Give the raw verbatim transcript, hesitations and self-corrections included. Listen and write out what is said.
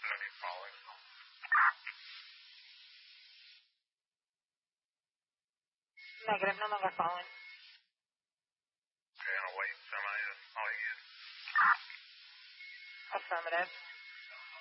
Any following? Negative, no longer following. Okay, on a white semi is all you use? Affirmative.